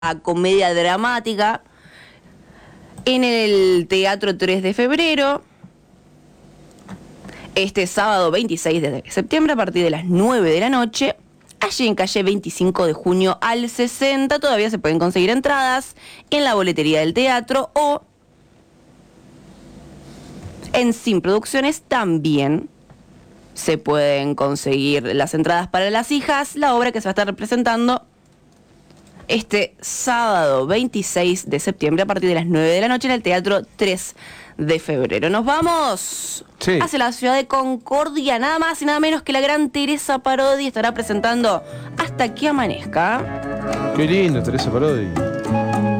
comedia dramática en el Teatro 3 de Febrero. Este sábado 26 de septiembre a partir de las 9 de la noche, allí en calle 25 de junio al 60. Todavía se pueden conseguir entradas en la boletería del teatro o en Sin Producciones también se pueden conseguir las entradas para Las Hijas, la obra que se va a estar representando este sábado 26 de septiembre a partir de las 9 de la noche en el Teatro 3 de Febrero. Nos vamos hacia la ciudad de Concordia, nada más y nada menos que la gran Teresa Parodi estará presentando Hasta que amanezca. Qué lindo, Teresa Parodi.